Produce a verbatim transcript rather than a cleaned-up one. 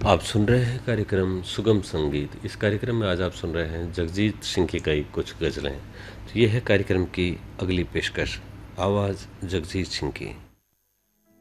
आप सुन रहे हैं कार्यक्रम सुगम संगीत। इस कार्यक्रम में आज आप सुन रहे हैं जगजीत सिंह की कई कुछ गज़लें। तो ये है कार्यक्रम की अगली पेशकश, आवाज़ जगजीत सिंह की।